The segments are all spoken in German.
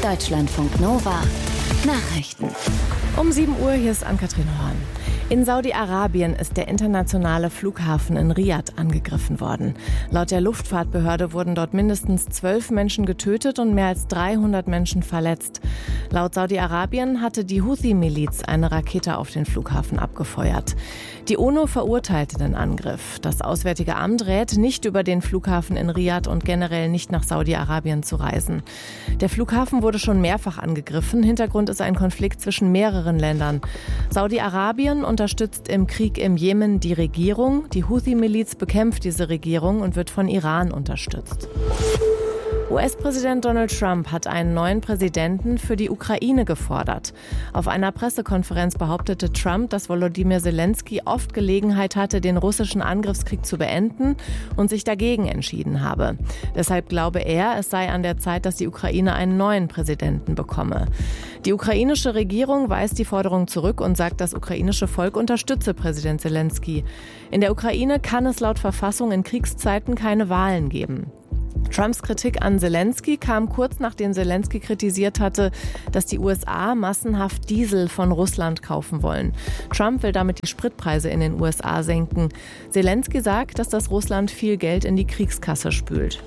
Deutschlandfunk Nova Nachrichten. Um 7 Uhr, hier ist Ann-Kathrin Horn. In Saudi-Arabien ist der internationale Flughafen in Riad angegriffen worden. Laut der Luftfahrtbehörde wurden dort mindestens 12 Menschen getötet und mehr als 300 Menschen verletzt. Laut Saudi-Arabien hatte die Houthi-Miliz eine Rakete auf den Flughafen abgefeuert. Die UNO verurteilte den Angriff. Das Auswärtige Amt rät, nicht über den Flughafen in Riad und generell nicht nach Saudi-Arabien zu reisen. Der Flughafen wurde schon mehrfach angegriffen. Hintergrund ist ein Konflikt zwischen mehreren Ländern. Saudi-Arabien unterstützt im Krieg im Jemen die Regierung. Die Houthi-Miliz bekämpft diese Regierung und wird von Iran unterstützt. US-Präsident Donald Trump hat einen neuen Präsidenten für die Ukraine gefordert. Auf einer Pressekonferenz behauptete Trump, dass Volodymyr Zelensky oft Gelegenheit hatte, den russischen Angriffskrieg zu beenden und sich dagegen entschieden habe. Deshalb glaube er, es sei an der Zeit, dass die Ukraine einen neuen Präsidenten bekomme. Die ukrainische Regierung weist die Forderung zurück und sagt, das ukrainische Volk unterstütze Präsident Zelensky. In der Ukraine kann es laut Verfassung in Kriegszeiten keine Wahlen geben. Trumps Kritik an Zelensky kam kurz nachdem Zelensky kritisiert hatte, dass die USA massenhaft Diesel von Russland kaufen wollen. Trump will damit die Spritpreise in den USA senken. Zelensky sagt, dass das Russland viel Geld in die Kriegskasse spült.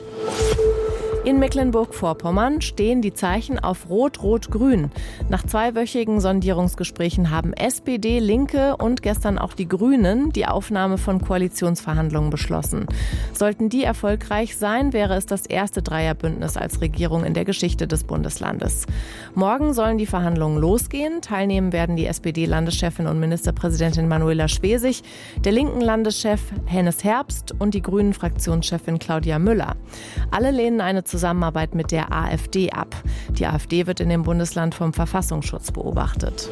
In Mecklenburg-Vorpommern stehen die Zeichen auf Rot-Rot-Grün. Nach 2-wöchigen Sondierungsgesprächen haben SPD, Linke und gestern auch die Grünen die Aufnahme von Koalitionsverhandlungen beschlossen. Sollten die erfolgreich sein, wäre es das erste Dreierbündnis als Regierung in der Geschichte des Bundeslandes. Morgen sollen die Verhandlungen losgehen. Teilnehmen werden die SPD-Landeschefin und Ministerpräsidentin Manuela Schwesig, der linken Landeschef Hennes Herbst und die Grünen-Fraktionschefin Claudia Müller. Alle lehnen eine Zusammenarbeit mit der AfD ab. Die AfD wird in dem Bundesland vom Verfassungsschutz beobachtet.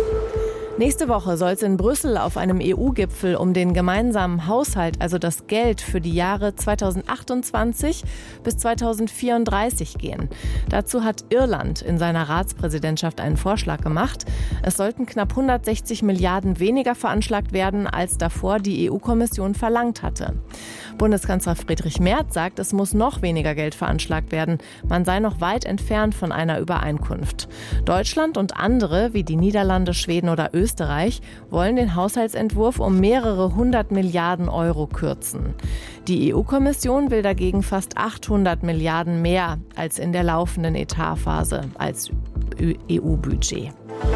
Nächste Woche soll es in Brüssel auf einem EU-Gipfel um den gemeinsamen Haushalt, also das Geld für die Jahre 2028 bis 2034 gehen. Dazu hat Irland in seiner Ratspräsidentschaft einen Vorschlag gemacht. Es sollten knapp 160 Milliarden weniger veranschlagt werden, als davor die EU-Kommission verlangt hatte. Bundeskanzler Friedrich Merz sagt, es muss noch weniger Geld veranschlagt werden. Man sei noch weit entfernt von einer Übereinkunft. Deutschland und andere, wie die Niederlande, Schweden oder Österreich, wollen den Haushaltsentwurf um mehrere 100 Milliarden Euro kürzen. Die EU-Kommission will dagegen fast 800 Milliarden mehr als in der laufenden Etatphase als EU-Budget.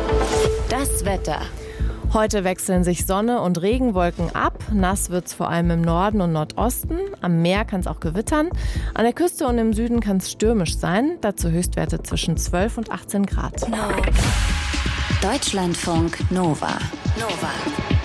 Das Wetter. Heute wechseln sich Sonne und Regenwolken ab. Nass wird's vor allem im Norden und Nordosten. Am Meer kann es auch gewittern. An der Küste und im Süden kann es stürmisch sein. Dazu Höchstwerte zwischen 12 und 18 Grad. Deutschlandfunk Nova.